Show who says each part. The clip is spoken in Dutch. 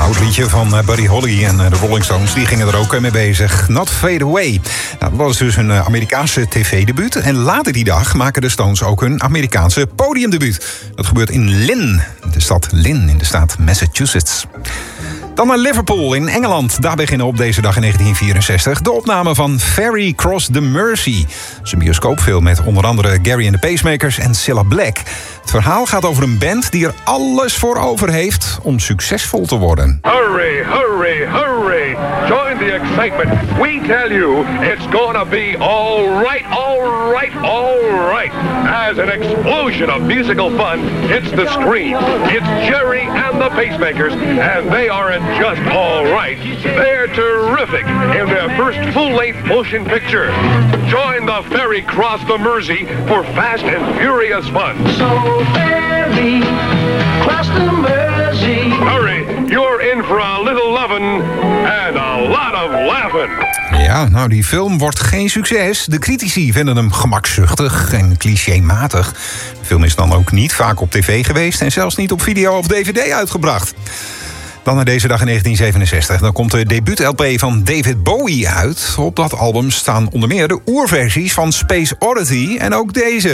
Speaker 1: Oud liedje van Buddy Holly en de Rolling Stones. Die gingen er ook mee bezig. Not Fade Away. Nou, dat was dus hun Amerikaanse tv-debuut. En later die dag maken de Stones ook hun Amerikaanse podiumdebuut. Dat gebeurt in Lynn, de stad Lynn in de staat Massachusetts. Dan naar Liverpool in Engeland. Daar beginnen op deze dag in 1964 de opname van Ferry Cross the Mersey. Dat is een bioscoopfilm met onder andere Gary and the Pacemakers en Cilla Black. Het verhaal gaat over een band die er alles voor over heeft om succesvol te worden.
Speaker 2: Hurry, hurry, hurry. Join the excitement. We tell you it's gonna be all right, all right, all right. As an explosion of musical fun hits the screen. It's Jerry and the Pacemakers, and they aren't just all right. They're terrific in their first full-length motion picture. Join the Ferry Cross the Mersey for fast and furious fun.
Speaker 3: So ferry cross the Mersey.
Speaker 2: Hurry, you're in for a little lovin' and a lot of laughing.
Speaker 1: Ja, nou die film wordt geen succes. De critici vinden hem gemakzuchtig en clichématig. De film is dan ook niet vaak op tv geweest en zelfs niet op video of dvd uitgebracht. Dan naar deze dag in 1967. Dan komt de debuut-LP van David Bowie uit. Op dat album staan onder meer de oerversies van Space Oddity en ook deze.